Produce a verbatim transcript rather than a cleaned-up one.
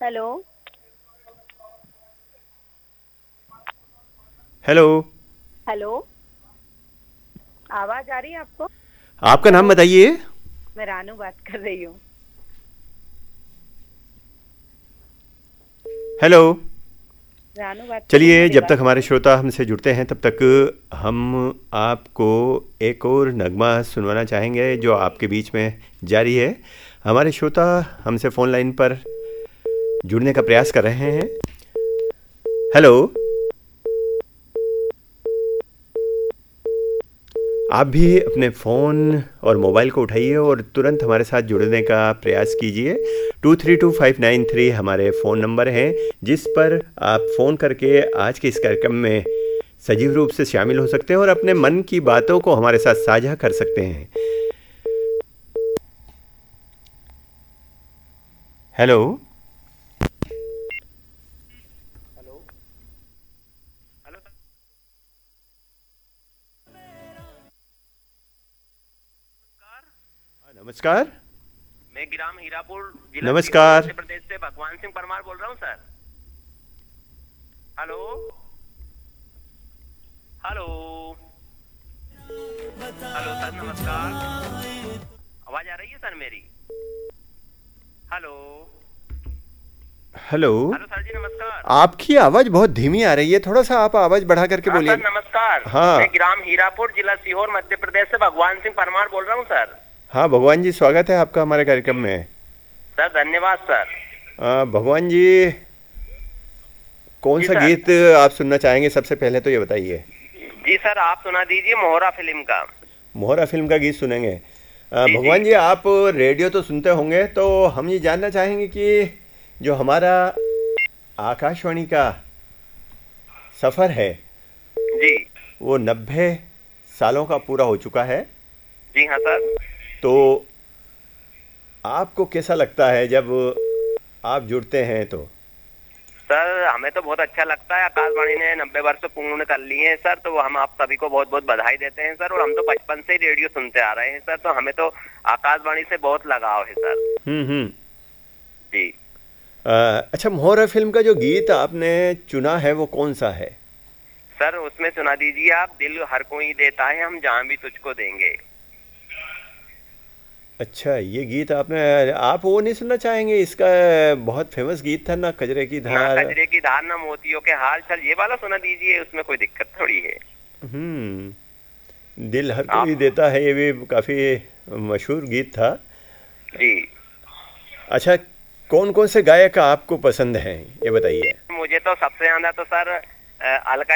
Hello. Hello. Hello, आवाज आ रही है आपको? आपका नाम हेलो, बताइए। मैं रानू बात कर रही हूँ। हेलो। रानू बात कर रही हूँ, चलिए, मेरी जब तक आवाज आ हमारे रही है? श्रोता हमसे जुड़ते हैं तब तक हम आपको एक और नगमा सुनवाना चाहेंगे जो आपके बीच में जारी है। हमारे श्रोता हमसे फ़ोन लाइन पर जुड़ने का प्रयास कर रहे हैं। हेलो। आप भी अपने फ़ोन और मोबाइल को उठाइए और तुरंत हमारे साथ जुड़ने का प्रयास कीजिए। To three to five nine three हमारे फ़ोन नंबर हैं जिस पर आप फ़ोन करके आज के इस कार्यक्रम में सजीव रूप से शामिल हो सकते हैं और अपने मन की बातों को हमारे साथ साझा कर सकते हैं। हेलो। हेलो। Hello sir. नमस्कार। नमस्कार। मैं ग्राम हीरापुर जिला सीहोर नमस्कार। मध्य प्रदेश से भगवान सिंह परमार बोल रहा हूँ sir. Hello. Hello. Hello sir, नमस्कार। आवाज आ रही है सर मेरी? हेलो। हेलो। हेलो सर जी, नमस्कार। आपकी आवाज़ बहुत धीमी आ रही है, थोड़ा सा आप आवाज़ बढ़ा करके हाँ बोलिए। सर, नमस्कार। मैं हाँ। ग्राम हीरापुर जिला सीहोर मध्य प्रदेश से भगवान सिंह परमार बोल रहा हूँ सर। हाँ भगवान जी, स्वागत है आपका हमारे कार्यक्रम में। सर धन्यवाद सर। आ, भगवान जी, कौन जी सा सर। गीत आप सुनना चाहेंगे? सबसे पहले तो ये बताइए। जी सर, आप सुना दीजिए मोहरा फिल्म का। मोहरा फिल्म का गीत सुनेंगे। आ, जी जी। भगवान जी, आप रेडियो तो सुनते होंगे, तो हम ये जानना चाहेंगे कि जो हमारा आकाशवाणी का सफ़र है जी। वो नब्बे सालों का पूरा हो चुका है। जी हाँ सर। तो आपको कैसा लगता है जब आप जुड़ते हैं तो? सर हमें तो बहुत अच्छा लगता है। आकाशवाणी ने नब्बे वर्ष पूर्ण कर लिए हैं सर, तो हम आप सभी को बहुत बहुत बधाई देते हैं सर। और हम तो बचपन से ही रेडियो सुनते आ रहे हैं सर, तो हमें तो आकाशवाणी से बहुत लगाव है सर। हम्म हम्म। जी। आ, अच्छा, मोहरा फिल्म का जो गीत आपने चुना है वो कौन सा है? सर उसमें सुना दीजिए आप, दिल हर कोई देता है हम जहां भी तुझको देंगे। अच्छा, ये गीत आपने आप वो नहीं सुनना चाहेंगे? इसका बहुत फेमस गीत था ना, कजरे की ना धार। कजरे की धार ना मोतियों के हार, सर ये वाला सुना दीजिए, उसमें कोई दिक्कत थोड़ी है। हम्म। दिल हर आप। कोई देता है, ये भी काफ़ी मशहूर गीत था। जी। अच्छा, कौन कौन से गायक आपको पसंद हैं ये बताइए। मुझे तो सबसे ज्यादा तो सर अ, अलका